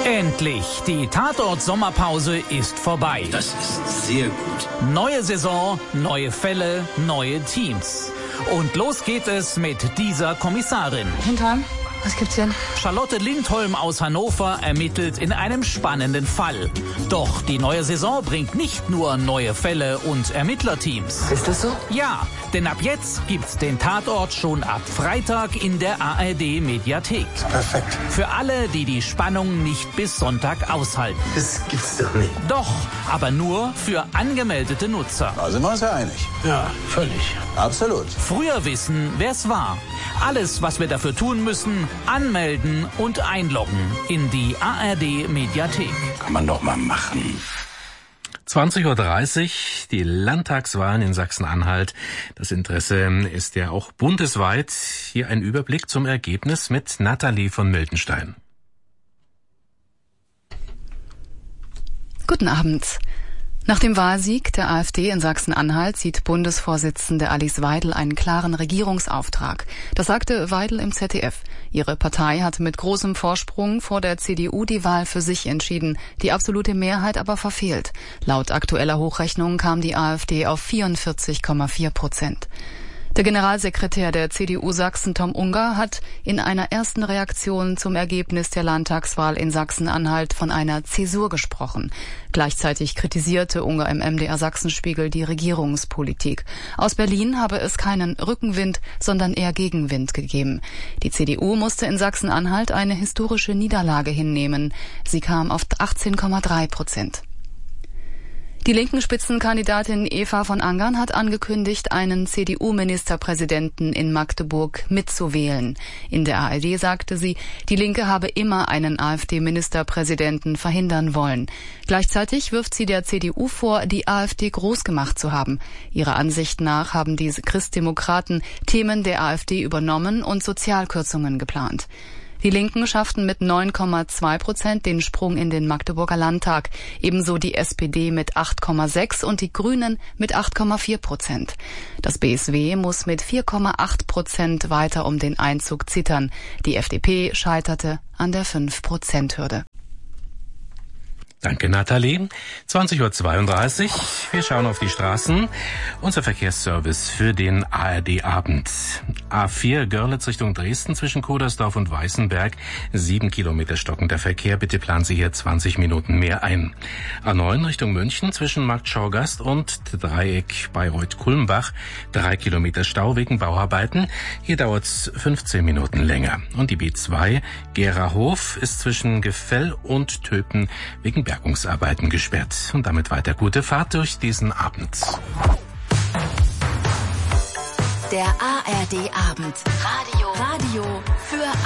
Endlich, die Tatort-Sommerpause ist vorbei. Das ist sehr gut. Neue Saison, neue Fälle, neue Teams. Und los geht es mit dieser Kommissarin. Hintern, was gibt's denn? Charlotte Lindholm aus Hannover ermittelt in einem spannenden Fall. Doch die neue Saison bringt nicht nur neue Fälle und Ermittlerteams. Ist das so? Ja, denn ab jetzt gibt's den Tatort schon ab Freitag in der ARD-Mediathek. Perfekt. Für alle, die die Spannung nicht bis Sonntag aushalten. Das gibt's doch nicht. Doch, aber nur für angemeldete Nutzer. Da sind wir uns ja einig. Ja, völlig. Absolut. Früher wissen, wer's war. Alles, was wir dafür tun müssen, anmelden und einloggen in die ARD-Mediathek. Kann man doch mal machen. 20:30 Uhr, die Landtagswahlen in Sachsen-Anhalt. Das Interesse ist ja auch bundesweit. Hier ein Überblick zum Ergebnis mit Nathalie von Miltenstein. Guten Abend. Nach dem Wahlsieg der AfD in Sachsen-Anhalt sieht Bundesvorsitzende Alice Weidel einen klaren Regierungsauftrag. Das sagte Weidel im ZDF. Ihre Partei hatte mit großem Vorsprung vor der CDU die Wahl für sich entschieden, die absolute Mehrheit aber verfehlt. Laut aktueller Hochrechnung kam die AfD auf 44,4%. Der Generalsekretär der CDU Sachsen, Tom Unger, hat in einer ersten Reaktion zum Ergebnis der Landtagswahl in Sachsen-Anhalt von einer Zäsur gesprochen. Gleichzeitig kritisierte Unger im MDR Sachsenspiegel die Regierungspolitik. Aus Berlin habe es keinen Rückenwind, sondern eher Gegenwind gegeben. Die CDU musste in Sachsen-Anhalt eine historische Niederlage hinnehmen. Sie kam auf 18,3%. Die linken Spitzenkandidatin Eva von Angern hat angekündigt, einen CDU-Ministerpräsidenten in Magdeburg mitzuwählen. In der ARD sagte sie, die Linke habe immer einen AfD-Ministerpräsidenten verhindern wollen. Gleichzeitig wirft sie der CDU vor, die AfD groß gemacht zu haben. Ihrer Ansicht nach haben diese Christdemokraten Themen der AfD übernommen und Sozialkürzungen geplant. Die Linken schafften mit 9,2% den Sprung in den Magdeburger Landtag, ebenso die SPD mit 8,6% und die Grünen mit 8,4%. Das BSW muss mit 4,8% weiter um den Einzug zittern. Die FDP scheiterte an der 5%-Hürde. Danke, Nathalie. 20:32 Uhr. Wir schauen auf die Straßen. Unser Verkehrsservice für den ARD-Abend. A4 Görlitz Richtung Dresden zwischen Kodersdorf und Weißenberg. 7 Kilometer stockender Verkehr. Bitte planen Sie hier 20 Minuten mehr ein. A9 Richtung München zwischen Markt Schorgast und Dreieck Bayreuth-Kulmbach. 3 Kilometer Stau wegen Bauarbeiten. Hier dauert es 15 Minuten länger. Und die B2 Gerahof ist zwischen Gefell und Töpen wegen Bergungsarbeiten gesperrt. Und damit weiter gute Fahrt durch diesen Abend. Der ARD-Abend. Radio für